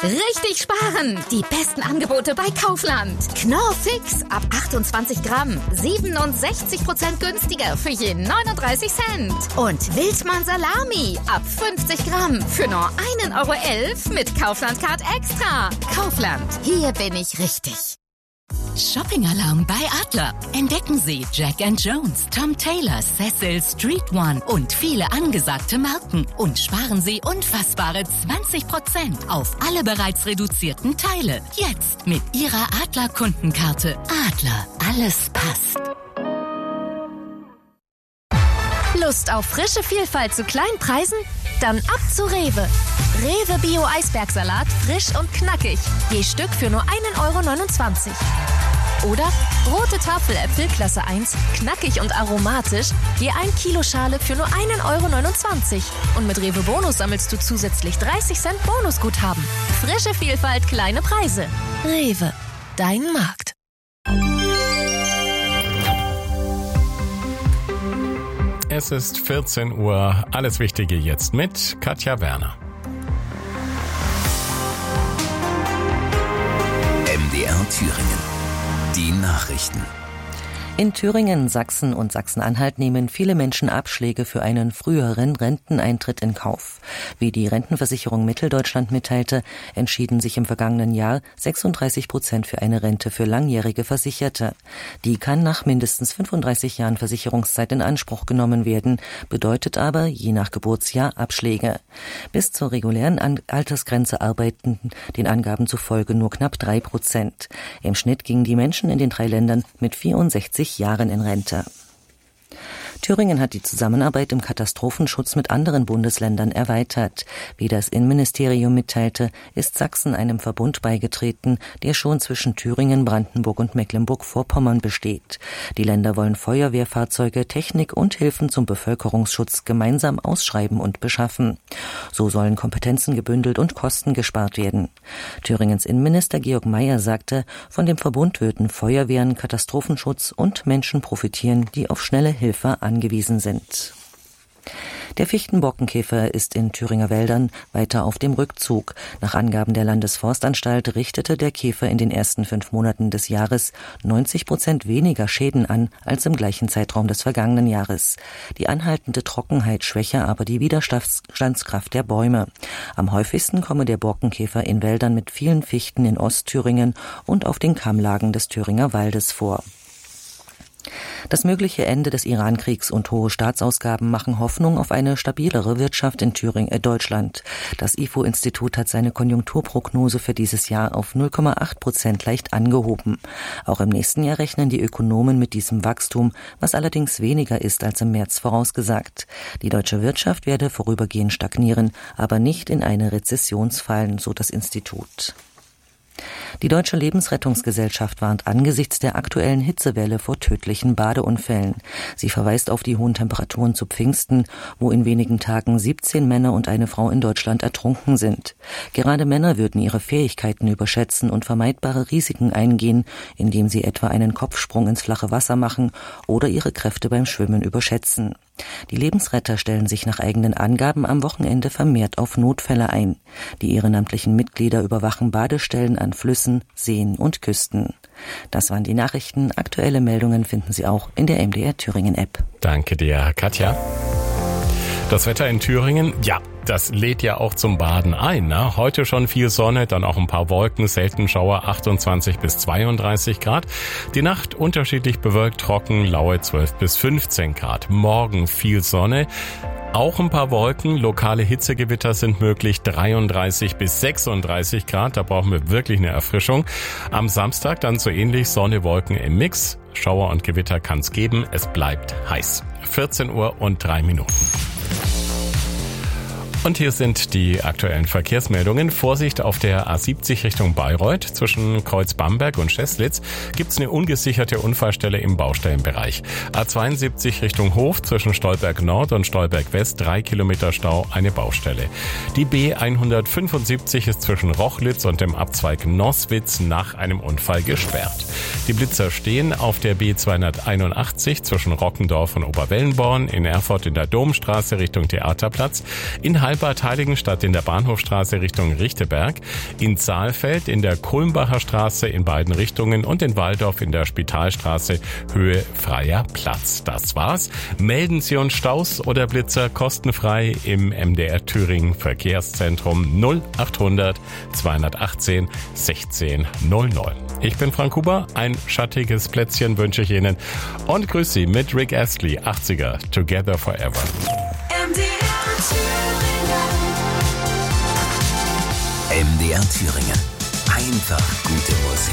Richtig sparen! Die besten Angebote bei Kaufland. Knorr Fix ab 28 Gramm. 67% günstiger für je 39 Cent. Und Wildmann Salami ab 50 Gramm für nur 1,11 € mit Kaufland Card Extra. Kaufland, hier bin ich richtig. Shopping-Alarm bei Adler. Entdecken Sie Jack & Jones, Tom Taylor, Cecil, Street One und viele angesagte Marken. Und sparen Sie unfassbare 20% auf alle bereits reduzierten Teile. Jetzt mit Ihrer Adler-Kundenkarte. Adler, alles passt. Lust auf frische Vielfalt zu kleinen Preisen? Dann ab zu Rewe. Rewe Bio Eisbergsalat, frisch und knackig. Je Stück für nur 1,29 €. Oder rote Tafeläpfel Klasse 1, knackig und aromatisch, je 1 Kilo Schale für nur 1,29 €. Und mit Rewe Bonus sammelst du zusätzlich 30 Cent Bonusguthaben. Frische Vielfalt, kleine Preise. Rewe, dein Markt. Es ist 14 Uhr. Alles Wichtige jetzt mit Katja Werner. MDR Thüringen. Die Nachrichten. In Thüringen, Sachsen und Sachsen-Anhalt nehmen viele Menschen Abschläge für einen früheren Renteneintritt in Kauf. Wie die Rentenversicherung Mitteldeutschland mitteilte, entschieden sich im vergangenen Jahr 36% für eine Rente für langjährige Versicherte. Die kann nach mindestens 35 Jahren Versicherungszeit in Anspruch genommen werden, bedeutet aber je nach Geburtsjahr Abschläge. Bis zur regulären Altersgrenze arbeiten den Angaben zufolge nur knapp 3%. Im Schnitt gingen die Menschen in den 3 Ländern mit 64 Jahren in Rente. Thüringen hat die Zusammenarbeit im Katastrophenschutz mit anderen Bundesländern erweitert. Wie das Innenministerium mitteilte, ist Sachsen einem Verbund beigetreten, der schon zwischen Thüringen, Brandenburg und Mecklenburg-Vorpommern besteht. Die Länder wollen Feuerwehrfahrzeuge, Technik und Hilfen zum Bevölkerungsschutz gemeinsam ausschreiben und beschaffen. So sollen Kompetenzen gebündelt und Kosten gespart werden. Thüringens Innenminister Georg Mayer sagte, von dem Verbund würden Feuerwehren, Katastrophenschutz und Menschen profitieren, die auf schnelle Hilfe angewiesen sind. Der Fichtenborkenkäfer ist in Thüringer Wäldern weiter auf dem Rückzug. Nach Angaben der Landesforstanstalt richtete der Käfer in den ersten 5 Monaten des Jahres 90% weniger Schäden an als im gleichen Zeitraum des vergangenen Jahres. Die anhaltende Trockenheit schwäche aber die Widerstandskraft der Bäume. Am häufigsten komme der Borkenkäfer in Wäldern mit vielen Fichten in Ostthüringen und auf den Kammlagen des Thüringer Waldes vor. Das mögliche Ende des Iran-Kriegs und hohe Staatsausgaben machen Hoffnung auf eine stabilere Wirtschaft in Deutschland. Das IFO-Institut hat seine Konjunkturprognose für dieses Jahr auf 0,8% leicht angehoben. Auch im nächsten Jahr rechnen die Ökonomen mit diesem Wachstum, was allerdings weniger ist als im März vorausgesagt. Die deutsche Wirtschaft werde vorübergehend stagnieren, aber nicht in eine Rezession fallen, so das Institut. Die Deutsche Lebensrettungsgesellschaft warnt angesichts der aktuellen Hitzewelle vor tödlichen Badeunfällen. Sie verweist auf die hohen Temperaturen zu Pfingsten, wo in wenigen Tagen 17 Männer und eine Frau in Deutschland ertrunken sind. Gerade Männer würden ihre Fähigkeiten überschätzen und vermeidbare Risiken eingehen, indem sie etwa einen Kopfsprung ins flache Wasser machen oder ihre Kräfte beim Schwimmen überschätzen. Die Lebensretter stellen sich nach eigenen Angaben am Wochenende vermehrt auf Notfälle ein. Die ehrenamtlichen Mitglieder überwachen Badestellen an Flüssen, Seen und Küsten. Das waren die Nachrichten. Aktuelle Meldungen finden Sie auch in der MDR Thüringen App. Danke dir, Katja. Das Wetter in Thüringen, ja, das lädt ja auch zum Baden ein. Ne? Heute schon viel Sonne, dann auch ein paar Wolken, selten Schauer, 28 bis 32 Grad. Die Nacht unterschiedlich bewölkt, trocken, laue 12 bis 15 Grad. Morgen viel Sonne, auch ein paar Wolken, lokale Hitzegewitter sind möglich, 33 bis 36 Grad. Da brauchen wir wirklich eine Erfrischung. Am Samstag dann so ähnlich, Sonne, Wolken im Mix. Schauer und Gewitter kann es geben, es bleibt heiß. 14 Uhr und 3 Minuten. Und hier sind die aktuellen Verkehrsmeldungen. Vorsicht auf der A70 Richtung Bayreuth. Zwischen Kreuz Bamberg und Scheßlitz gibt's eine ungesicherte Unfallstelle im Baustellenbereich. A72 Richtung Hof zwischen Stolberg Nord und Stolberg West 3 Kilometer Stau, eine Baustelle. Die B175 ist zwischen Rochlitz und dem Abzweig Noswitz nach einem Unfall gesperrt. Die Blitzer stehen auf der B281 zwischen Rockendorf und Oberwellenborn, in Erfurt in der Domstraße Richtung Theaterplatz, in Albert Heiligenstadt in der Bahnhofstraße Richtung Richteberg, in Saalfeld in der Kulmbacher Straße in beiden Richtungen und in Walldorf in der Spitalstraße Höhe Freier Platz. Das war's. Melden Sie uns Staus oder Blitzer kostenfrei im MDR Thüringen Verkehrszentrum 0800 218 1609. Ich bin Frank Huber, ein schattiges Plätzchen wünsche ich Ihnen und grüße Sie mit Rick Astley, 80er, Together Forever. MDR Thüringen. Einfach gute Musik.